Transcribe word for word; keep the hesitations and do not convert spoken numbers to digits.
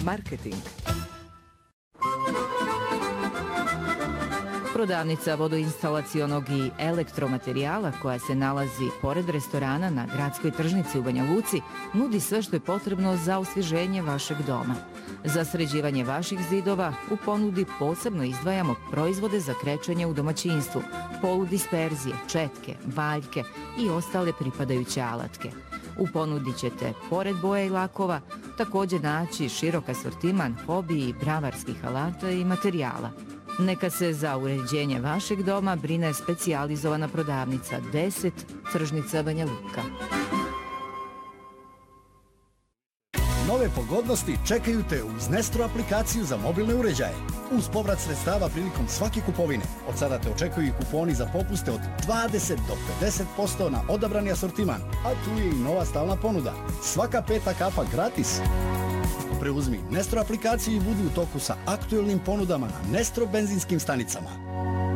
Marketing. Prodavnica vodoinstalacionog i elektromaterijala koja se nalazi pored restorana na gradskoj tržnici u Banja Luci nudi sve što je potrebno za osvježenje vašeg doma. Za sređivanje vaših zidova u ponudi posebno izdvajamo proizvode za krečenje u domaćinstvu, poludisperzije, četke, valjke i ostale pripadajuće alatke. U ponudi ćete, pored boja i lakova, također naći širok asortiman hobi i bravarskih alata i materijala. Neka se za uređenje vašeg doma brine specijalizovana prodavnica deset, tržnica Banja Luka. Nove pogodnosti čekaju te uz Nestro aplikaciju za mobilne uređaje. Uz povrat sredstava prilikom svake kupovine. Od sada te očekuju i kuponi za popuste od dvadeset do pedeset posto na odabrani asortiman, a tu je i nova stalna ponuda. Svaka peta kapa gratis. Preuzmi Nestro aplikaciju i budi u toku sa aktuelnim ponudama na Nestro benzinskim stanicama.